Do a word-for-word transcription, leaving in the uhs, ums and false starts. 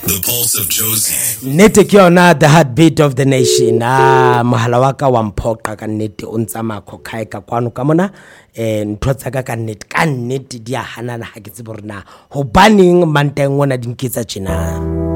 The pulse of Josie. Nete ke yona the heartbeat of the nation. Ah mohala wa ka wa mphoqa ka nnete o ntsa makhokhai ka kwano ka mona eh ntho tsa ka ka nnete ka nnete di a hanana ha ke tsebo rena ho banning manteng wona dinketsa tjena.